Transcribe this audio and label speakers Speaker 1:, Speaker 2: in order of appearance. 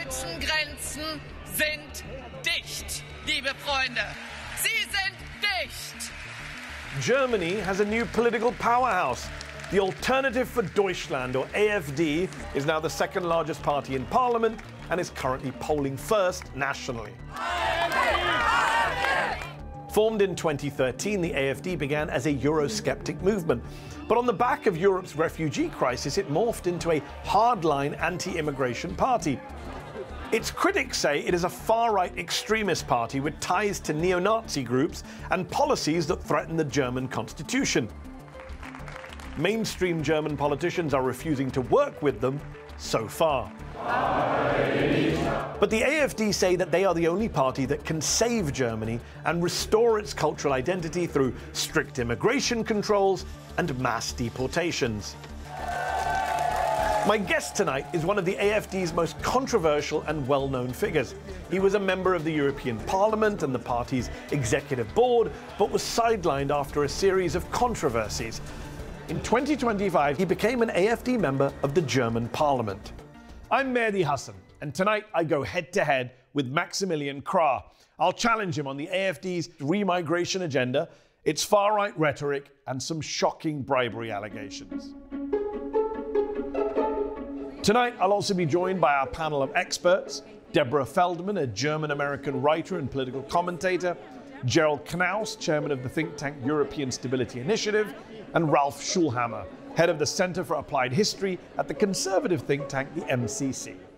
Speaker 1: deutschen Grenzen sind dicht, liebe Freunde. Sie sind dicht.
Speaker 2: Germany has a new political powerhouse. The Alternative for Deutschland, or AfD, is now the second largest party in parliament and is currently polling first nationally. Formed in 2013, the AfD began as a Eurosceptic movement. But on the back of Europe's refugee crisis, it morphed into a hardline anti-immigration party. Its critics say it is a far-right extremist party with ties to neo-Nazi groups and policies that threaten the German constitution. Mainstream German politicians are refusing to work with them so far. But the AfD say that they are the only party that can save Germany and restore its cultural identity through strict immigration controls and mass deportations. My guest tonight is one of the AfD's most controversial and well-known figures. He was a member of the European Parliament and the party's executive board, but was sidelined after a series of controversies. In 2025, he became an AfD member of the German Parliament. I'm Mehdi Hasan, and tonight I go head-to-head with Maximilian Krah. I'll challenge him on the AfD's remigration agenda, its far-right rhetoric, and some shocking bribery allegations. Tonight, I'll also be joined by our panel of experts: Deborah Feldman, a German-American writer and political commentator; Gerald Knaus, chairman of the think tank European Stability Initiative; and Ralf Schulhammer, head of the Center for Applied History at the conservative think tank, the MCC.